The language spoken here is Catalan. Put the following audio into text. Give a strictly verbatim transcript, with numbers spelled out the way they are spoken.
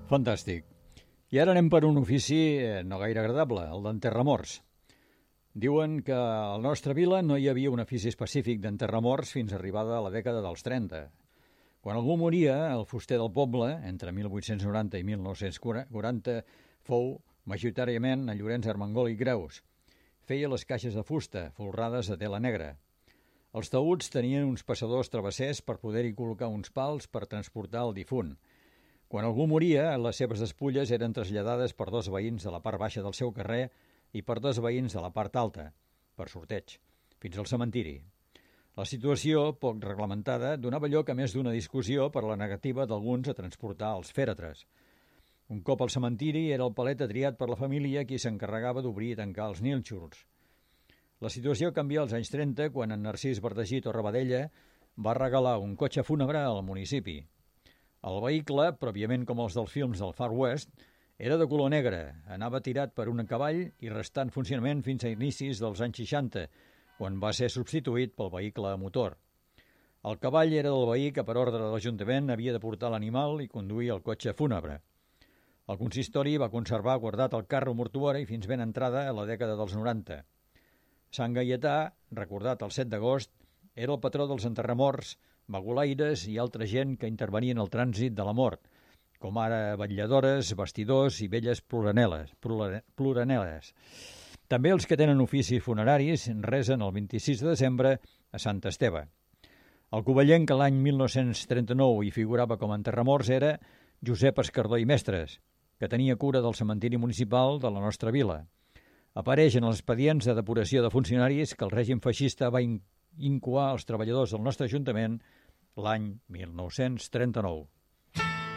Fantàstic. I ara anem per un ofici no gaire agradable, el d'enterramorts. Diuen que a la nostra vila no hi havia un ofici específic d'enterramorts fins arribada a la dècada dels trenta. Quan algú moria, el fuster del poble, entre mil vuit-cents noranta i mil nou-cents quaranta, fou majoritàriament a Llorenç Armengol i Creus. Feia les caixes de fusta, folrades de tela negra. Els taüts tenien uns passadors travessers per poder-hi col·locar uns pals per transportar el difunt. Quan algú moria, les seves despulles eren traslladades per dos veïns de la part baixa del seu carrer i per dos veïns de la part alta, per sorteig, fins al cementiri. La situació, poc reglamentada, donava lloc a més d'una discussió per la negativa d'alguns a transportar els fèretres. Un cop al cementiri era el paleta triat per la família qui s'encarregava d'obrir i tancar els nínxols. La situació canvià als anys trenta quan en Narcís Verdagí Torrabadella va regalar un cotxe fúnebre al municipi. El vehicle, pròpiament com els dels films del Far West, era de color negre, anava tirat per un cavall i restà en funcionament fins a inicis dels anys seixanta, quan va ser substituït pel vehicle a motor. El cavall era del veí que per ordre de l'Ajuntament havia de portar l'animal i conduir el cotxe fúnebre. El consistori va conservar guardat el carro mortuori fins ben entrada a la dècada dels noranta. Sant Gaietà, recordat el set d'agost, era el patró dels enterramorts, bagulaires i altra gent que intervenien en el trànsit de la mort, com ara vetlladores, vestidors i velles ploraneles. ploraneles. També els que tenen oficis funeraris resen el vint-i-sis de desembre a Sant Esteve. El covellenc que l'any mil nou-cents trenta-nou hi figurava com a enterramorts era Josep Escardó i Mestres, que tenia cura del cementiri municipal de la nostra vila. Apareix en els expedients de depuració de funcionaris que el règim feixista va incoar als treballadors del nostre Ajuntament l'any mil nou-cents trenta-nou.